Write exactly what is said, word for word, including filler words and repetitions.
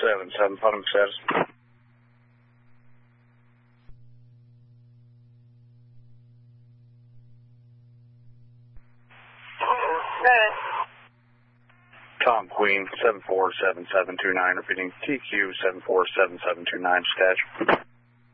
seven seven, final status. Tom Queen, seven four seven seven two nine, repeating T Q seven four seven seven two nine, sketch.